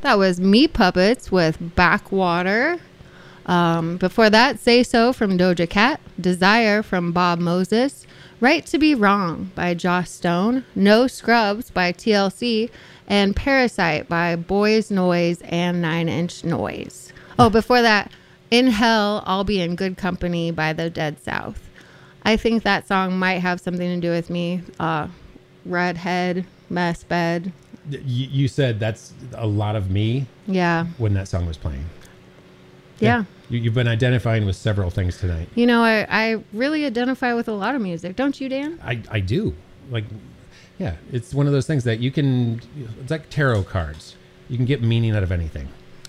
That was Meat Puppets with Backwater. Before that, Say So from Doja Cat, Desire from Bob Moses, Right to Be Wrong by Joss Stone, No Scrubs by TLC, and Parasite by Boys Noise and 9 Inch Noise. Oh, before that, In Hell, I'll Be in Good Company by the Dead South. I think that song might have something to do with me. Redhead, mess bed. You said that's a lot of me. Yeah. When that song was playing. Yeah. You've been identifying with several things tonight. You know, I really identify with a lot of music. Don't you, Dan? I do. Like, yeah, it's one of those things that you can, it's like tarot cards. You can get meaning out of anything.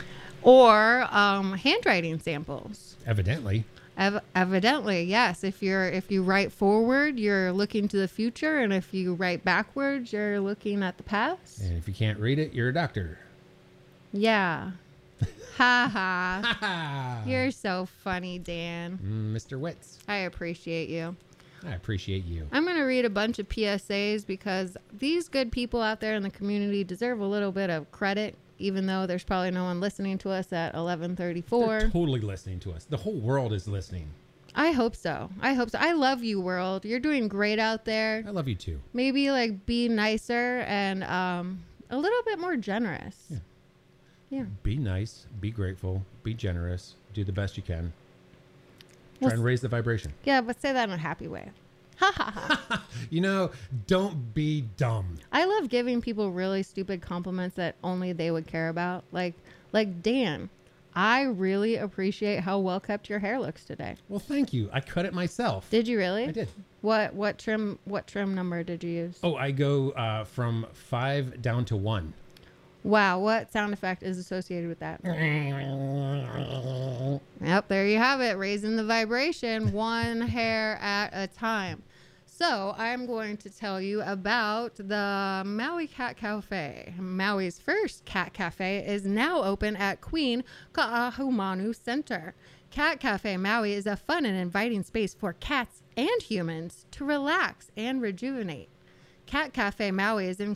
Or handwriting samples. Evidently. Evidently, yes. If you write forward, you're looking to the future. And if you write backwards, you're looking at the past. And if you can't read it, you're a doctor. Yeah. Ha ha. You're so funny, Dan. Mr. Witz. I appreciate you. I appreciate you. I'm going to read a bunch of PSAs because these good people out there in the community deserve a little bit of credit, even though there's probably no one listening to us at 11:34. They're totally listening to us. The whole world is listening. I hope so. I love you, world. You're doing great out there. I love you too. Maybe like be nicer and a little bit more generous. Yeah. Yeah. Be nice, be grateful, be generous, do the best you can. Try and raise the vibration. Yeah, but say that in a happy way. Ha ha ha. You know, don't be dumb. I love giving people really stupid compliments that only they would care about. Like Dan, I really appreciate how well kept your hair looks today. Well, thank you. I cut it myself. Did you really? I did. What trim number did you use? Oh, I go from 5 down to 1. Wow, what sound effect is associated with that? Yep, there you have it. Raising the vibration, one hair at a time. So I'm going to tell you about the Maui Cat Cafe. Maui's first cat cafe is now open at Queen Ka'ahumanu Center. Cat Cafe Maui is a fun and inviting space for cats and humans to relax and rejuvenate. Cat Cafe Maui is in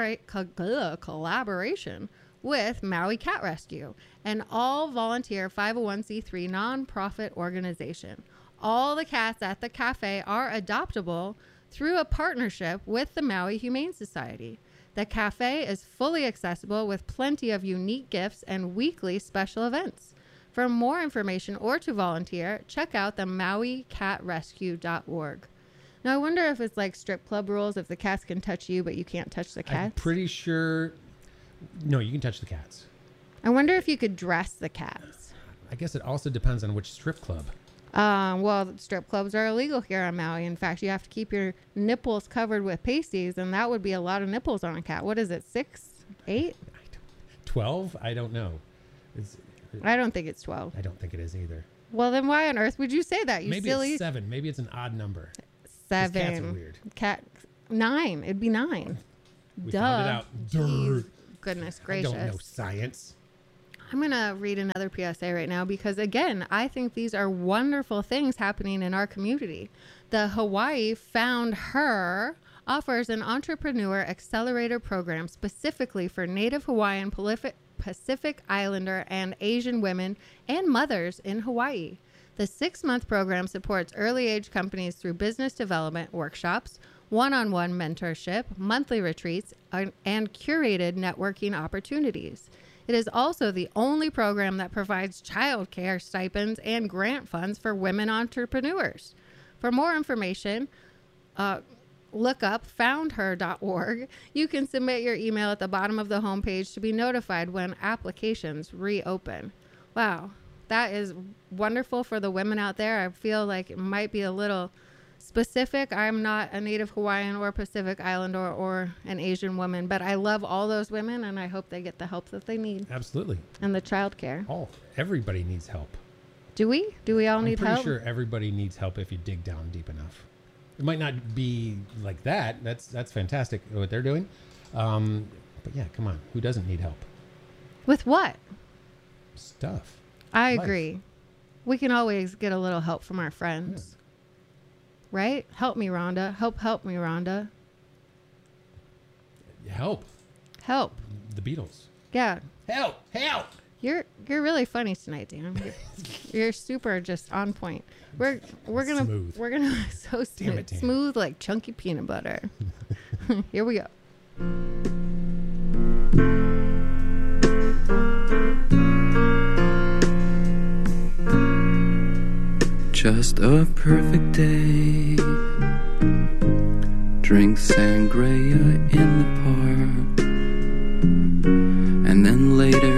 collaboration with Maui Cat Rescue, an all-volunteer 501c3 nonprofit organization. All the cats at the cafe are adoptable through a partnership with the Maui Humane Society. The cafe is fully accessible with plenty of unique gifts and weekly special events. For more information or to volunteer, check out the MauiCatRescue.org. Now, I wonder if it's like strip club rules, if the cats can touch you, but you can't touch the cats. I'm pretty sure. No, you can touch the cats. I wonder if you could dress the cats. I guess it also depends on which strip club. Well, strip clubs are illegal here on Maui. In fact, you have to keep your nipples covered with pasties, and that would be a lot of nipples on a cat. What is it, 6, 8? 12? I don't know. I don't think it's 12. I don't think it is either. Well, then why on earth would you say that, you Maybe silly? It's 7. Maybe it's an odd number. 7. Cats are weird. 9. It'd be 9. We Duh. found it out. Jeez. Goodness gracious. I don't know science. I'm going to read another PSA right now because, again, I think these are wonderful things happening in our community. The Hawaii Found Her offers an entrepreneur accelerator program specifically for Native Hawaiian, Pacific Islander, and Asian women and mothers in Hawaii. The 6-month program supports early-age companies through business development workshops, one-on-one mentorship, monthly retreats, and curated networking opportunities. It is also the only program that provides childcare stipends and grant funds for women entrepreneurs. For more information, look up foundher.org. You can submit your email at the bottom of the homepage to be notified when applications reopen. Wow, that is wonderful for the women out there. I feel like it might be a little specific. I'm not a Native Hawaiian or Pacific Islander or an Asian woman, but I love all those women, and I hope they get the help that they need. Absolutely. And the childcare. Everybody needs help. Do we? Do we all need help? I'm pretty sure everybody needs help if you dig down deep enough. It might not be like that. That's fantastic what they're doing. But yeah, come on. Who doesn't need help? With what? Stuff. I agree. We can always get a little help from our friends. Yeah. Right? Help me, Rhonda. Help me, Rhonda. Help. Help. The Beatles. Yeah. Help! You're really funny tonight, Dan. You're super just on point. We're gonna Smooth. so smooth, Damn it, Dan. smooth like chunky peanut butter. Here we go. Just a perfect day. Drink sangria in the park, and then later